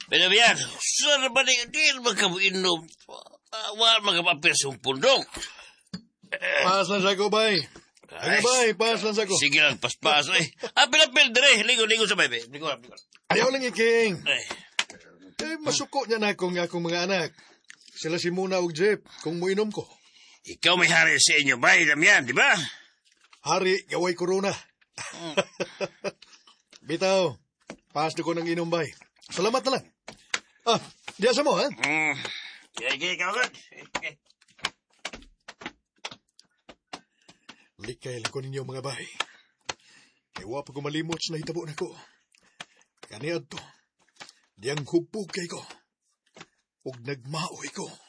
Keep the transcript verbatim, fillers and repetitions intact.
Pero yan, saan ba na di magkabuinom? Wala magkapapir sa pundok. Pas lang sa ko, bay. Ano, bay? Pas lang sa ko. Sige lang, paspas. Eh. Ah, pilapil, dire. Ligo-ligo sa bebe. Ligo lang, ligo lang. Ayaw lang, Iking. Ay. Eh, masuko niya na akong akong mga anak. Sila si Muna ug Jeep, kung muinom ko. Ikaw may hari sa inyo, bay, Damian, di ba? Hari, gaway corona. Bitaw, paas na ko ng inom, bay. Salamat na lang. Ah, diya sa mo, ha? Hmm. Kaya, kaya, ikaw agad. Likay lang ko ninyo, mga bay. Ewa pa ko malimot na hitabo na ko. Kaniad to. Diyang hubog kay ko. Ug nagmaoy ko.